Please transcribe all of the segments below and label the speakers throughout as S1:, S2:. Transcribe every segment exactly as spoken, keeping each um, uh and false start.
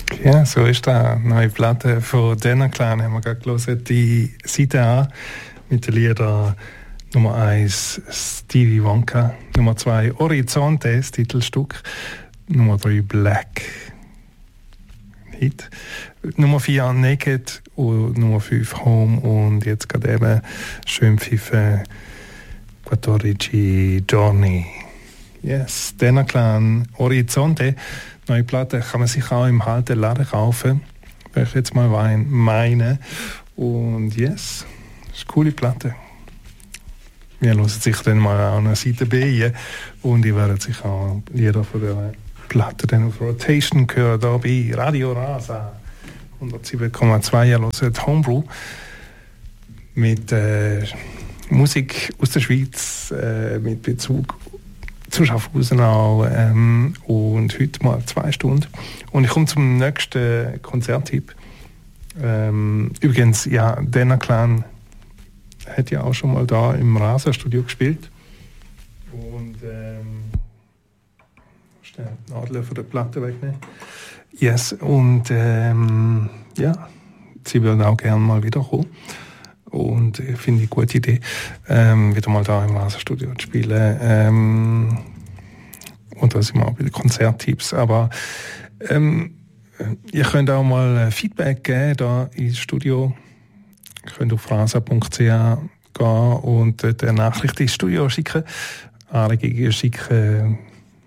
S1: Ja, so ist das. Neue Platte von Dana Clan haben wir gerade gelesen. Die Seite A mit den Liedern Nummer eins Stevie Wonka, Nummer zwei Horizonte, das Titelstück, Nummer drei Black, Hit, Nummer vier Naked und Nummer fünf Home und jetzt gerade eben schön pfiffen quattordici giorni. Yes, Dana Clan, Horizonte. Neue Platte kann man sich auch im halben Laden kaufen, wenn ich jetzt mal meine. Und yes, das ist eine coole Platte. Wir hören sich dann mal an der Seite B und ich werde sich auch Lieder von der Platte dann auf Rotation hören, hier bei Radio Rasa. hundertsieben Komma zwei, ihr hört Homebrew mit äh, Musik aus der Schweiz, äh, mit Bezug zu Schaffhausen auch, ähm, und heute mal zwei Stunden. Und ich komme zum nächsten Konzerttipp. Ähm, übrigens, ja, Dana Clan hat ja auch schon mal da im Rasa-Studio gespielt. Und ähm, schnell die Nadel von der Platte wegnehmen. Yes, und ähm, ja, sie würden auch gerne mal wiederkommen. Und ich finde eine gute Idee, ähm, wieder mal da im Rasa-Studio zu spielen. Ähm, und da sind wir auch bei den Konzerttipps. Aber ähm, ihr könnt auch mal Feedback geben da ins Studio. Ihr könnt auf rasa punkt c h gehen und dort eine Nachricht ins Studio schicken. Anregungen schicken,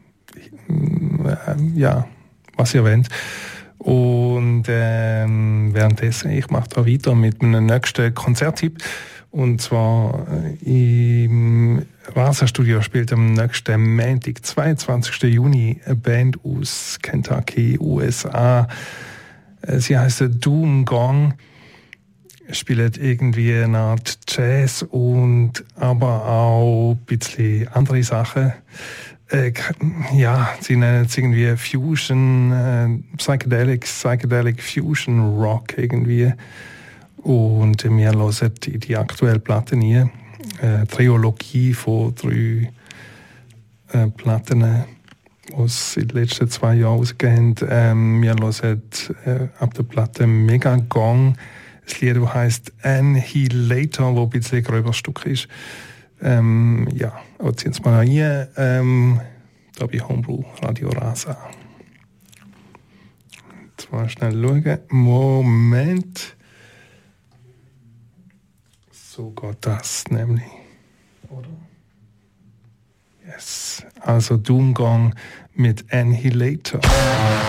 S1: äh, ja, was ihr wollt. Und ähm, währenddessen, ich mache da weiter mit meinem nächsten Konzerttipp. Und zwar äh, im Rasa-Studio spielt am nächsten Montag, zweiundzwanzigsten Juni, eine Band aus Kentucky, U S A. Sie heißt Doom Gong. Spielt irgendwie eine Art Jazz und aber auch ein bisschen andere Sachen. Äh, ja, sie nennen es irgendwie Fusion, äh, Psychedelic, Psychedelic Fusion Rock irgendwie. Und wir hören die, die aktuelle Platte nie. Äh, Trilogie von drei äh, Platten, die es in den letzten zwei Jahren rausgegeben haben. Ähm, wir hören äh, ab der Platte Mega Gong. Das Lied, das heisst Annihilator, wo ein bisschen ein gröberes Stück ist. Ähm, ja, aber ziehen wir mal rein. Ähm, da bei Homebrew, Radio Rasa. Jetzt mal schnell schauen. Moment. So geht das nämlich. Oder? Yes. Also Doom Gong mit Annihilator.